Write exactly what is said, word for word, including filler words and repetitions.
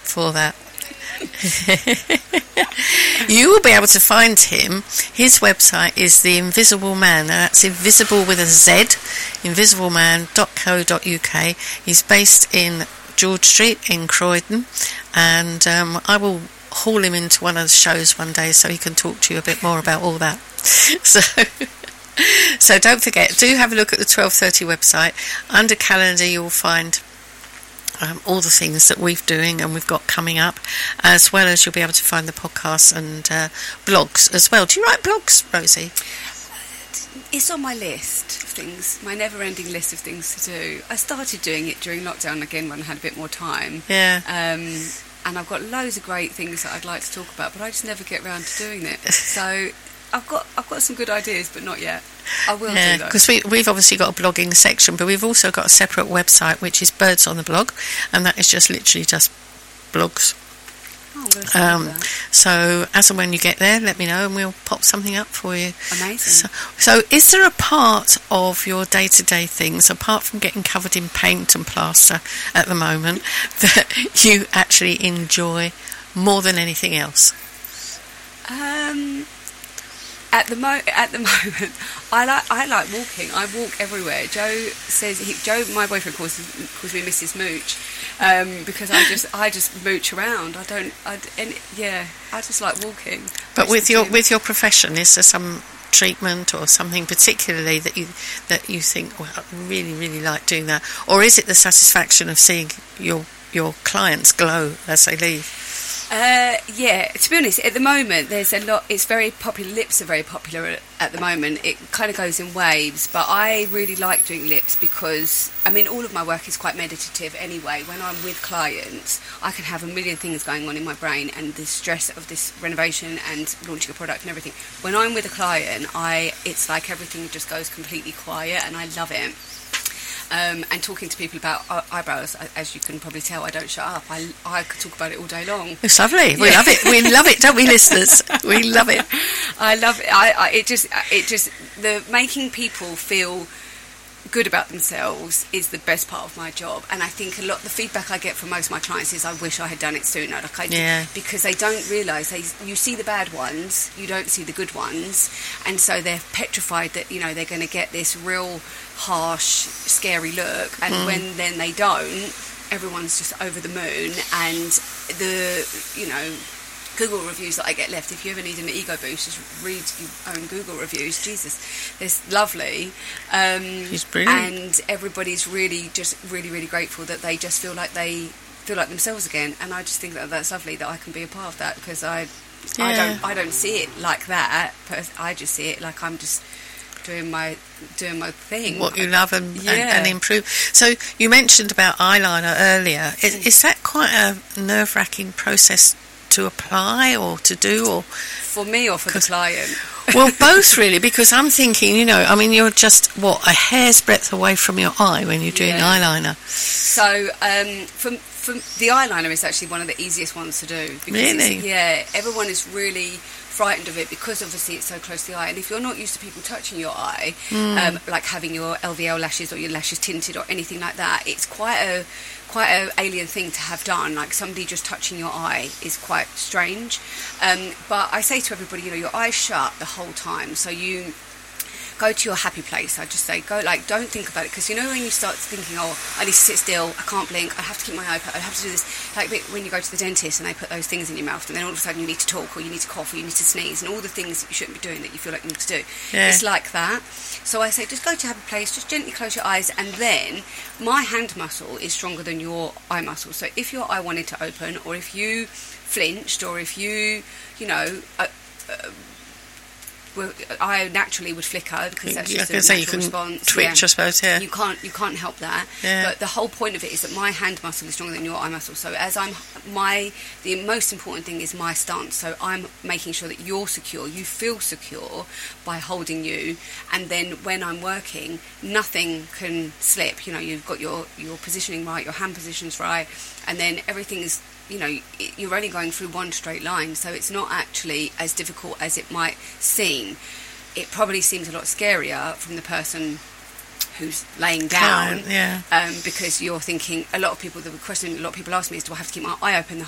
for that. You will be able to find him. His website is The Invisible Man. Now that's invisible with a Z, invisible man dot co dot uk. He's based in George Street in Croydon, and um, I will haul him into one of the shows one day so he can talk to you a bit more about all that. So so don't forget, do have a look at the twelve thirty website. Under calendar you'll find Um, all the things that we've doing and we've got coming up, as well as you'll be able to find the podcasts and uh, blogs as well. Do you write blogs, Rosie? It's on my list of things, my never-ending list of things to do. I started doing it during lockdown again when I had a bit more time. Yeah. Um, and I've got loads of great things that I'd like to talk about, but I just never get around to doing it. So I've got I've got some good ideas, but not yet. I will yeah, do that. Because we, we've obviously got a blogging section, but we've also got a separate website, which is Birds on the Blog, and that is just literally just blogs. Oh, I'm gonna start Um, with that. so as and when you get there, let me know and we'll pop something up for you. Amazing. So, so is there a part of your day-to-day things, apart from getting covered in paint and plaster at the moment, that you actually enjoy more than anything else? Um, at the mo at the moment, I like I like walking. I walk everywhere. Joe says he, Joe, my boyfriend calls calls me Missus Mooch, um, because I just I just mooch around. I don't. I and yeah, I just like walking. But Go with to the your gym. with your profession, is there some treatment or something particularly that you that you think, well, I really really like doing that, or is it the satisfaction of seeing your your clients glow as they leave? Uh, yeah, to be honest, at the moment there's a lot. It's very popular. Lips are very popular at, at the moment. It kind of goes in waves, but I really like doing lips because, I mean, all of my work is quite meditative anyway. When I'm with clients, I can have a million things going on in my brain, and the stress of this renovation and launching a product and everything. When I'm with a client, I it's like everything just goes completely quiet, and I love it. Um, and talking to people about eye- eyebrows, as you can probably tell, I don't shut up. I, I could talk about it all day long. It's lovely. We Yeah. love it. We love it, don't we, listeners? We love it. I love it. I, I, it just, it just, the making people feel good about themselves is the best part of my job. And I think a lot, the feedback I get from most of my clients is, I wish I had done it sooner. Like I do, Yeah. because they don't realise, they, you see the bad ones, you don't see the good ones, and so they're petrified that, you know, they're going to get this real harsh, scary look, and Mm. when then they don't, everyone's just over the moon. And the, you know, Google reviews that I get left, if you ever need an ego boost, just read your own Google reviews. Jesus, it's lovely. Um, She's brilliant. and everybody's really just really really grateful that they just feel like they feel like themselves again, and I just think that that's lovely that I can be a part of that, because I I Yeah. don't I don't see it like that, but I just see it like I'm just doing my doing my thing. What you love and, and, Yeah. and improve. So you mentioned about eyeliner earlier. Is, is that quite a nerve-wracking process to apply or to do? Or For me or for the client? well, both really, because I'm thinking, you know, I mean, you're just, what, a hair's breadth away from your eye when you're doing Yeah. eyeliner. So, um, from, from the eyeliner is actually one of the easiest ones to do. Because Really? it's- yeah, everyone is really frightened of it because obviously it's so close to the eye. And if you're not used to people touching your eye, um, like having your L V L lashes or your lashes tinted or anything like that, it's quite a quite a alien thing to have done. Like somebody just touching your eye is quite strange. Um, but I say to everybody, you know, your eyes shut the whole time, so you go to your happy place. I just say, go, like, don't think about it, because you know when you start thinking, oh, I need to sit still, I can't blink, I have to keep my eye open, I have to do this, like when you go to the dentist and they put those things in your mouth, and then all of a sudden you need to talk, or you need to cough, or you need to sneeze, and all the things that you shouldn't be doing that you feel like you need to do. Yeah. It's like that. So I say, just go to a happy place, just gently close your eyes, and then my hand muscle is stronger than your eye muscle. So if your eye wanted to open, or if you flinched, or if you, you know, uh, uh, well, I naturally would flicker, because that's Yeah, just I a was gonna say, natural you can response. twitch, yeah. I suppose, yeah. You can't, you can't help that. Yeah. But the whole point of it is that my hand muscle is stronger than your eye muscle. So as I'm, my, the most important thing is my stance. So I'm making sure that you're secure, you feel secure by holding you, and then when I'm working, nothing can slip. You know, you've got your your positioning right, your hand position's right, and then everything is, you know, you're only going through one straight line, so it's not actually as difficult as it might seem. It probably seems a lot scarier from the person who's laying down, Client, yeah. um, because you're thinking, a lot of people, the question a lot of people ask me is, do I have to keep my eye open the